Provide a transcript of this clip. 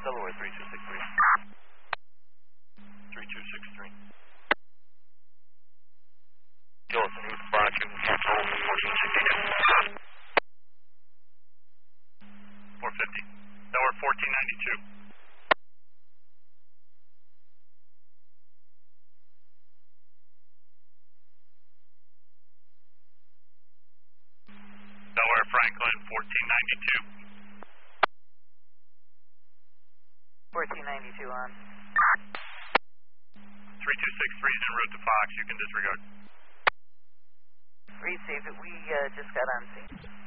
Delaware 3263. 3263. Jolson, who's Fox, you can control 1460. 450. Delaware 1492. Delaware Franklin 1492. 1492 on. 3263 is en route to Fox. You can disregard. Receive it. We just got on scene.